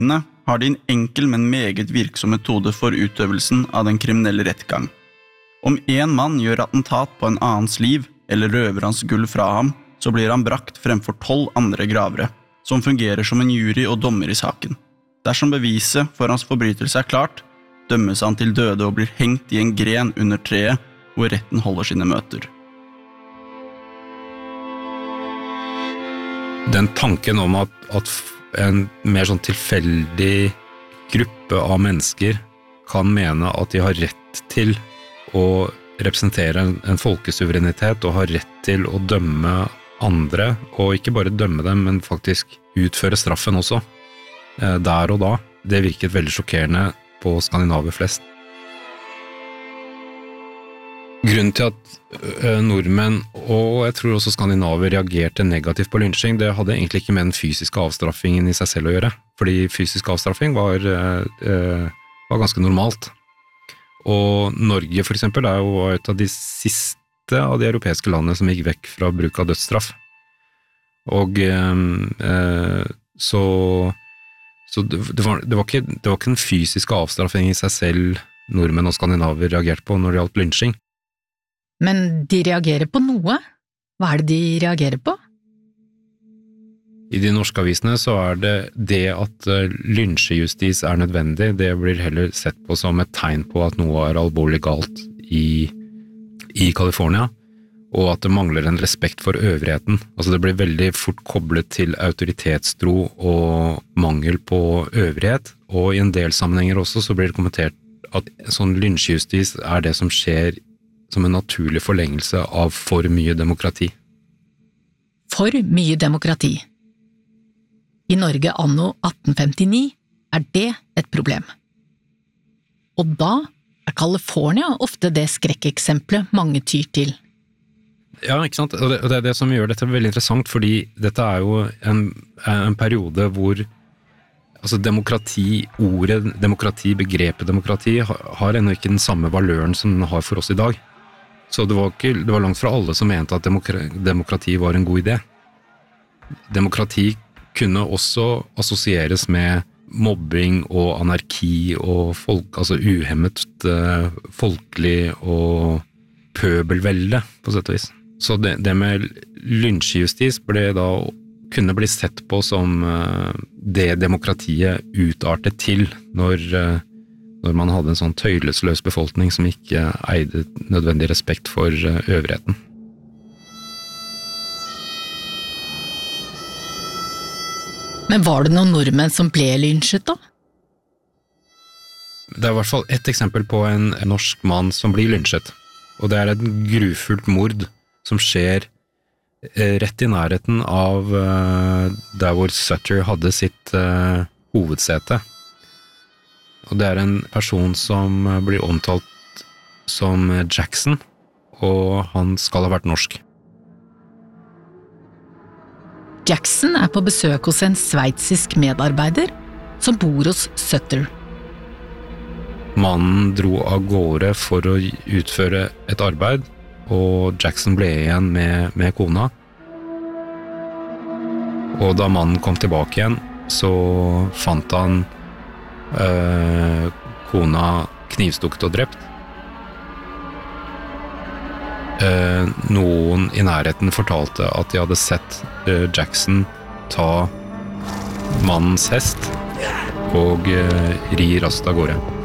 Rettene har de en enkel, men meget virksom metode for utøvelsen av den kriminelle rettgang. Om en mann gjør attentat på en annens liv, eller røver hans gull fra ham, så blir han brakt fremfor 12 andre gravere, som fungerer som en jury og dommer i saken. Dersom beviset for hans forbrytelse klart, dømmes han til døde og blir hengt i en gren under treet, hvor retten holder sine møter. Den tanken om at en mer sånn tilfeldig gruppe av mennesker kan mene at de har rett til å representere en folkesuverenitet og har rett til å dømme andre, og ikke bare dømme dem, men faktisk utføre straffen også, der og da. Det virket veldig sjokkerende på skandinaver flest. Grunnen til at nordmenn, og jeg tror også skandinaver, reagerte negativt på lynsjing, det hadde egentlig ikke med den fysiske avstraffingen i seg selv å gjøre, fordi fysisk avstraffing var ganske normalt. Og Norge for eksempel er jo et av de siste av de europeiske landene som gikk vekk fra bruk av dødsstraff. Og så det var ikke den fysiske avstraffingen i seg selv nordmenn og skandinaver reagerte på når det gjaldt lynsjing. Men de reagerer på noe? Hva det de reagerer på? I de norske avisene så det at lynsjejustis nødvendig, det blir heller sett på som et tegn på at noe alvorlig galt i California, og at det mangler en respekt for øvrigheten. Altså det blir veldig fort koblet til autoritetstro og mangel på øvrighet, og i en del sammenhenger også så blir det kommentert at sånn lynsjejustis det som skjer som en naturlig forlengelse av for mye demokrati. For mye demokrati. I Norge anno 1859 det et problem. Og da California ofte det skrekkeksemplet mange tyr til. Ja, ikke sant? Og det det som gjør dette veldig interessant, fordi dette jo en periode hvor altså ordet demokrati, begrepet demokrati, har ennå ikke den samme valøren som den har for oss i dag. Så det var langt fra alle som mente at demokrati var en god idé. Demokrati kunne også assosieres med mobbing og anarki og altså uhemmet folkelig og pøbelvelde, på sett og vis. Så det med lynsjejustis kunne bli sett på som det demokratiet utartet til når man hadde en sånn tøylesløs befolkning som ikke eide nødvendig respekt for øvrigheten. Men var det noen nordmenn som ble lynsjet da? Det I hvert fall ett eksempel på en norsk mann som blir lynsjet, og det et grufullt mord som skjer rett I nærheten av der hvor Sutter hadde sitt hovedsete. Og det en person som blir omtalt som Jackson, og han skal ha vært norsk. Jackson på besøk hos en sveitsisk medarbeider som bor hos Sutter. Mannen dro av gårde for å utføre et arbeid, og Jackson ble igjen med kona. Og da mannen kom tilbake igjen, så fant han kona knivstukket og drept. Noen I nærheten fortalte at de hadde sett Jackson ta mannens hest og ri raskt av gårde.